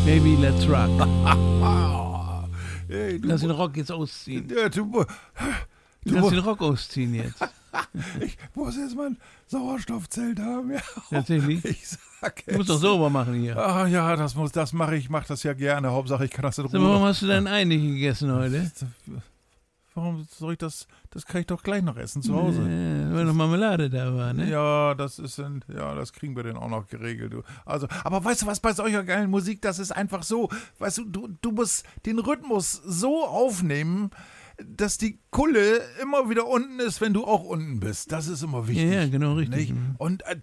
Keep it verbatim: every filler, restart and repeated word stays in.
Baby, let's rock. Hey, du, Lass den Rock jetzt ausziehen. ja, du, du, Lass den Rock ausziehen jetzt. ich muss jetzt mal ein Sauerstoffzelt haben. Ja. Tatsächlich? Ich sag Du musst es. doch sauber machen hier. Ah ja, das muss, das mache ich, mach das ja gerne. Hauptsache, ich kann das in Sag mal, warum Ruhe. hast du dein Ei nicht gegessen heute? Warum soll ich das? Das kann ich doch gleich noch essen zu Hause. Äh, weil noch Marmelade da war, ne? Ja, das ist ein, ja, das kriegen wir denn auch noch geregelt. Du. Also, aber weißt du was, bei solcher geilen Musik, das ist einfach so, weißt du, du, du musst den Rhythmus so aufnehmen, dass die Kulle immer wieder unten ist, wenn du auch unten bist. Das ist immer wichtig. Ja, ja, genau, richtig. Nicht? Mhm. Und äh,